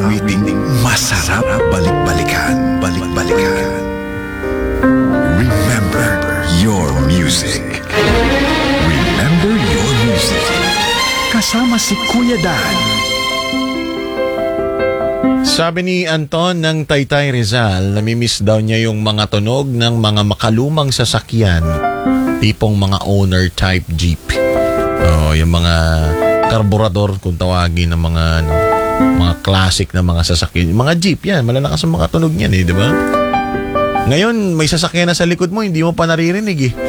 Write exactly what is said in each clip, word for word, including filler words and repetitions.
awiting masarap balik-balikan, balik-balikan. Remember your music. Remember your music. Kasama si Kuya Dan. Sabi ni Anton ng Taytay Rizal, namimiss daw niya yung mga tunog ng mga makalumang sasakyan, tipong mga owner type jeep. Oh, yung mga karburador kung tawagin ng mga ano, mga classic na mga sasakyan. Mga jeep yan, malalakas ang mga tunog niyan eh, di ba? Ngayon, may sasakyan na sa likod mo, hindi mo pa naririnig eh.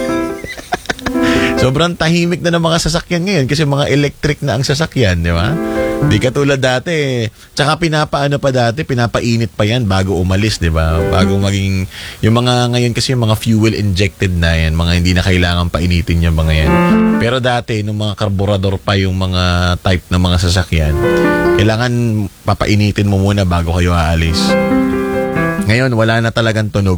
Sobrang tahimik na ng mga sasakyan ngayon kasi mga electric na ang sasakyan, di ba? Di katulad dati. Tsaka pinapaano pa dati, pinapainit pa yan bago umalis, di ba? Bago maging, yung mga ngayon kasi yung mga fuel injected na yan, mga hindi na kailangan painitin yung mga yan. Pero dati, nung mga karburador pa yung mga type ng mga sasakyan, kailangan papainitin mo muna bago kayo aalis. Ngayon, wala na talagang tunog.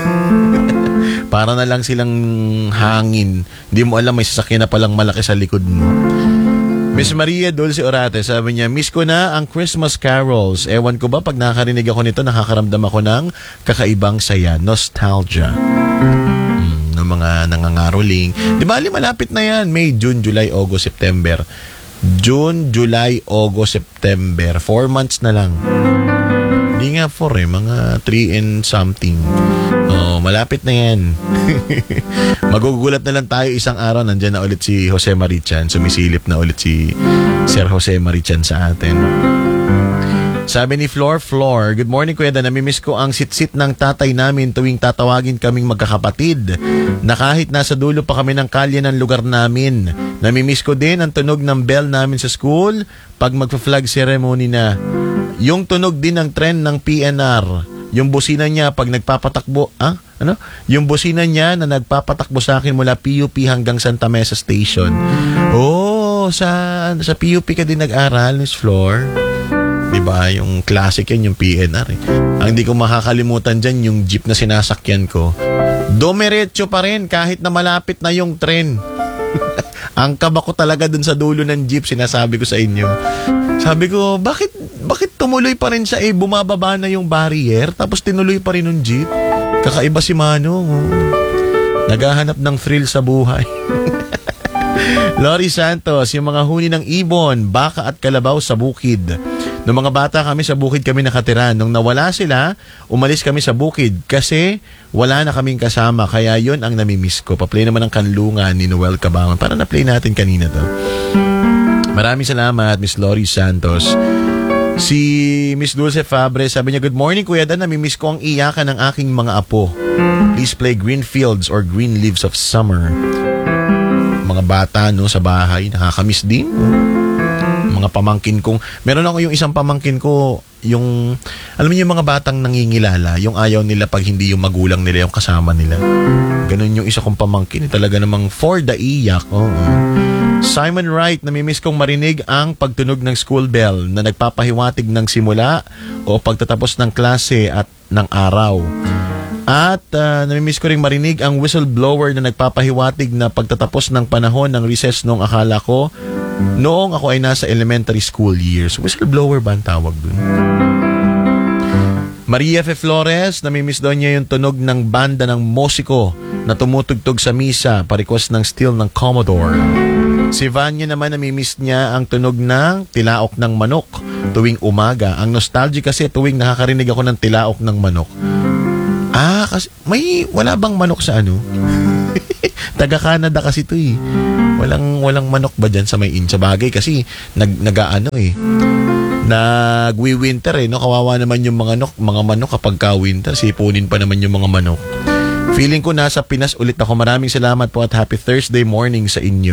Para na lang silang hangin. Hindi mo alam, may sasakyan na palang malaki sa likod mo. Miss Maria Dulce Orate, sabi niya, miss ko na ang Christmas carols. Ewan ko ba, pag nakarinig ako nito, nakakaramdam ako ng kakaibang saya, nostalgia. Hmm, ng mga nangangaroling. Di ba, malapit na yan? May, June, July, August, September. June, July, August, September. Four months na lang. Hindi nga four eh, mga three and something. Oh, malapit na yan. Magugulat na lang tayo isang araw, nandyan na ulit si Jose Marichan. Sumisilip na ulit si Sir Jose Marichan sa atin. Sabi ni Flor Flor, good morning Kuya Dan, namimiss ko ang sit-sit ng tatay namin tuwing tatawagin kaming magkakapatid. Na kahit nasa dulo pa kami ng kalye ng lugar namin. Namimiss ko din ang tunog ng bell namin sa school pag magpa-flag ceremony na. Yung tunog din ng tren ng P N R. Yung busina niya pag nagpapatakbo, ah? Ano? Yung busina niya na nagpapatakbo sa akin mula P U P hanggang Santa Mesa Station. Oh, sa sa P U P ka din nag-aral, Miss Flor. Diba? Yung classic yan, yung P N R eh. Ang di ko makakalimutan dyan, yung jeep na sinasakyan ko. Dumiretso pa rin kahit na malapit na yung tren. Ang kaba ko talaga dun sa dulo ng jeep, sinasabi ko sa inyo. Sabi ko, bakit bakit tumuloy pa rin siya eh, bumababa na yung barrier, tapos tinuloy pa rin yung jeep? Kakaiba si Manong. Oh. Naghahanap ng thrill sa buhay. Lori Santos, yung mga huni ng ibon, baka at kalabaw sa bukid. Nung mga bata kami, sa bukid kami nakatira. Nung nawala sila, umalis kami sa bukid kasi wala na kaming kasama. Kaya yon ang namimiss ko. Pa-play naman ang Kanlungan ni Noel Cabangon. Para na-play natin kanina to. Maraming salamat, Miss Lori Santos. Si Miss Dulce Fabre, sabi niya, good morning Kuya Dan, namimiss ko ang iyakan ng aking mga apo. Please play Green Fields or Green Leaves of Summer. Mga bata no sa bahay, nakakamiss din. Mga pamangkin kong, meron ako yung isang pamangkin ko, yung, alam niyo yung mga batang nangingilala, yung ayaw nila pag hindi yung magulang nila yung kasama nila. Ganun yung isa kong pamangkin, talaga namang for the iyak. Oh. Simon Wright, namimiss kong marinig ang pagtunog ng school bell na nagpapahiwatig ng simula o pagtatapos ng klase at ng araw. At uh, namimiss ko rin marinig ang whistleblower na nagpapahiwatig na pagtatapos ng panahon ng recess noong akala ko noong ako ay nasa elementary school years. Whistleblower ba ang tawag dun? Maria F. Flores, namimiss daw niya yung tunog ng banda ng musiko na tumutugtog sa misa, pa-request ng steel ng Commodore. Si Vanya naman, namimiss niya ang tunog ng tilaok ng manok tuwing umaga. Ang nostalgia kasi tuwing nakakarinig ako ng tilaok ng manok. Ah, kasi may wala bang manok sa ano? Taga-Canada kasi to eh. Walang walang manok ba dyan sa may incha? Bagay kasi nag nagaano eh. Nagwi-winter eh, no? Kawawa naman yung mga manok, mga manok kapag ka-winter, sipunin pa naman yung mga manok. Feeling ko nasa Pinas ulit ako. Maraming salamat po at happy Thursday morning sa inyo.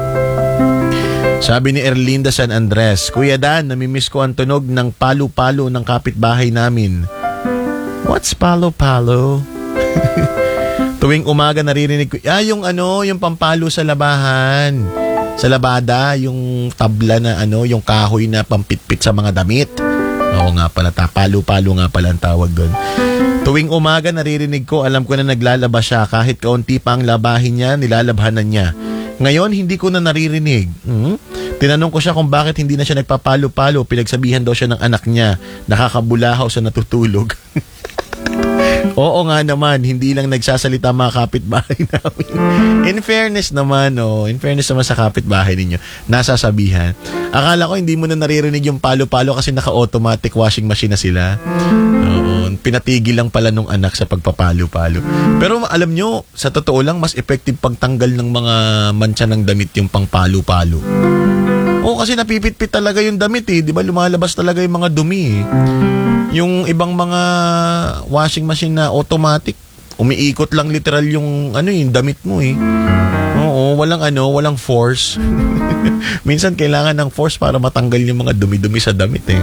Sabi ni Erlinda San Andres, Kuya Dan, namimiss ko ang tunog ng palo-palo ng kapitbahay namin. What's palo-palo? Tuwing umaga naririnig ko, ah, yung ano, yung pampalo sa labahan. Sa labada, yung tabla na ano, yung kahoy na pampitpit sa mga damit. Oo nga pala, palo-palo nga pala ang tawag doon. Tuwing umaga naririnig ko, alam ko na naglalaba siya. Kahit kaunti pa ang labahin niya, nilalabhanan niya. Ngayon, hindi ko na naririnig. Hmm? Tinanong ko siya kung bakit hindi na siya nagpapalo-palo. Pinagsabihan daw siya ng anak niya. Nakakabulahaw sa natutulog. Oo nga naman, hindi lang nagsasalita mga kapitbahay namin. In fairness naman, oh, in fairness naman sa kapitbahay ninyo, nasasabihan. Akala ko hindi mo na naririnig yung palo-palo kasi naka-automatic washing machine na sila. Oo, pinatigil lang pala nung anak sa pagpapalo-palo. Pero alam nyo, sa totoo lang, mas effective pagtanggal ng mga mancha ng damit yung pang palo-palo. Oo, kasi napipit-pit talaga yung damit eh. Di ba lumalabas talaga yung mga dumi eh. Yung ibang mga washing machine na automatic, umiikot lang literal yung ano yung damit mo eh. Oo, walang ano, walang force. Minsan kailangan ng force para matanggal yung mga dumi-dumi sa damit eh.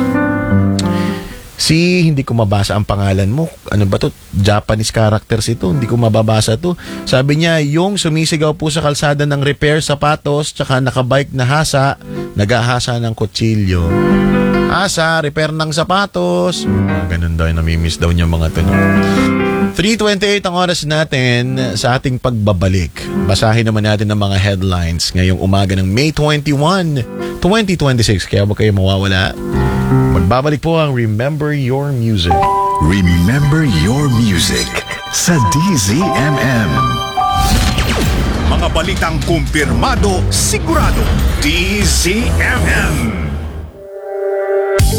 Si, hindi ko mabasa ang pangalan mo. Ano ba to? Japanese characters ito. Hindi ko mababasa to. Sabi niya, yung sumisigaw po sa kalsada ng repair sapatos, tsaka nakabike na hasa, nagahasa ng kutsilyo. Asa, repair ng sapatos. Ganun daw, namimiss daw niya mga tanong. three twenty-eight ang oras natin sa ating pagbabalik. Basahin naman natin ang mga headlines ngayong umaga ng May twenty-first, twenty twenty-six. Kaya ba kayo mawawala? Magbabalik po ang Remember Your Music. Remember Your Music sa D Z M M. Mga balitang kumpirmado, sigurado. D Z M M.